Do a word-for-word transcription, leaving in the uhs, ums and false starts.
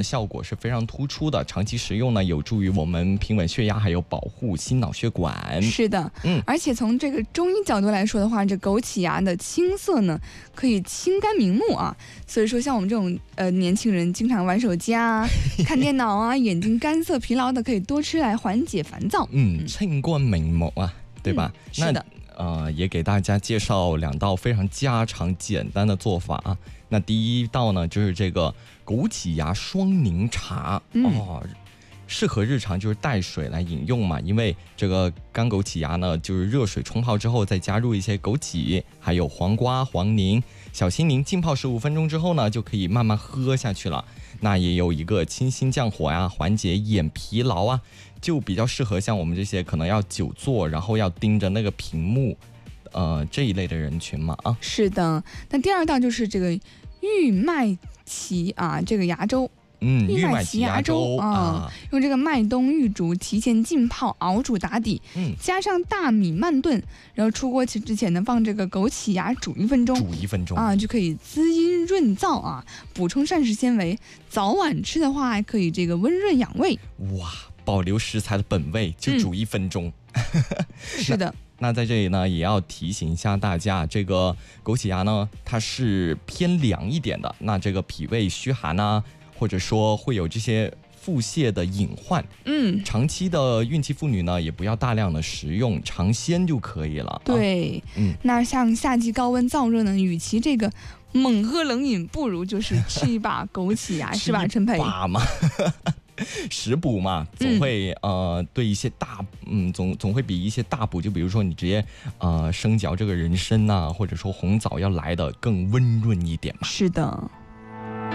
的效果是非常突出的，长期食用呢，有助于我们平稳血压，还有保护心脑血管。 是的， 嗯， 而且从这个中医角度来说的话，这枸杞芽的青色呢，可以清肝明目啊。所以说，像我们这种呃年轻人经常玩手机啊、看电脑啊，眼睛干涩疲劳的，可以多吃来缓解烦躁。 嗯，清肝明目啊，对吧？ 嗯、是的。 呃，也给大家介绍两道非常家常简单的做法啊。那第一道呢，就是这个枸杞芽双凝茶、 嗯、 哦，适合日常就是带水来饮用嘛。因为这个干枸杞芽呢，就是热水冲泡之后，再加入一些枸杞，还有黄瓜、黄柠、小青柠，浸泡十五分钟之后呢，就可以慢慢喝下去了。那也有一个清心降火呀、缓解眼疲劳啊，就比较适合像我们这些可能要久坐，然后要盯着那个屏幕，呃，这一类的人群嘛啊。 是的，那第二道就是这个玉麦荠啊，这个芽粥。 嗯， 玉麦荠芽粥啊、呃，用这个麦冬、玉竹提前浸泡、熬煮打底， 嗯， 加上大米慢炖，然后出锅之前呢，放这个枸杞芽煮一分钟， 煮一分钟啊，就可以滋阴润燥啊，补充膳食纤维。早晚吃的话，还可以这个温润养胃。 哇，保留食材的本味，就煮一分钟。 嗯、是的。 那在这里呢，也要提醒一下大家，这个枸杞芽呢，它是偏凉一点的，那这个脾胃虚寒啊，或者说会有这些腹泻的隐患， 嗯， 长期的孕期妇女呢，也不要大量的食用，尝鲜就可以了。 对， 啊、嗯， 那像夏季高温燥热呢，与其这个猛喝冷饮，不如就是吃一把枸杞芽，是吧，陈培？ 把嘛。食补嘛，总会、嗯、呃对一些大嗯总总会比一些大补，就比如说你直接呃生嚼这个人参啊，或者说红枣要来的更温润一点嘛。 是的。